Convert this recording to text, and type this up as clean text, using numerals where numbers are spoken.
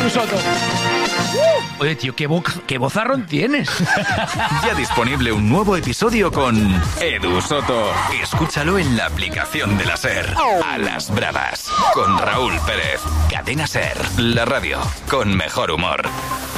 Edu Soto. Oye, tío, qué vozarrón tienes. Ya disponible un nuevo episodio con Edu Soto. Escúchalo en la aplicación de la SER. A las bravas. Con Raúl Pérez. Cadena SER. La radio con mejor humor.